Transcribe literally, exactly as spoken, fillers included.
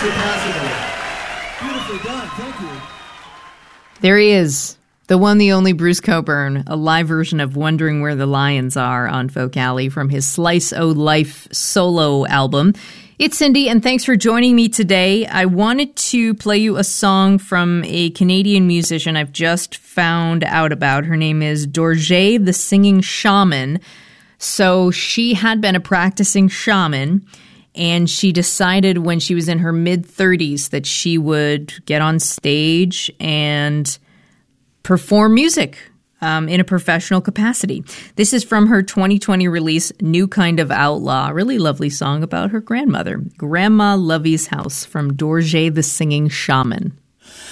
unsurpassable. Beautifully done. Thank you. There he is. The one, the only Bruce Cockburn, a live version of Wondering Where the Lions Are on Folk Alley from his Slice O' Life solo album. It's Cindy, and thanks for joining me today. I wanted to play you a song from a Canadian musician I've just found out about. Her name is Dorje the Singing Shaman. So she had been a practicing shaman, and she decided when she was in her mid-thirties that she would get on stage and perform music um, in a professional capacity. This is from her twenty twenty release, New Kind of Outlaw, a really lovely song about her grandmother, Grandma Lovey's House, from Dorje the Singing Shaman.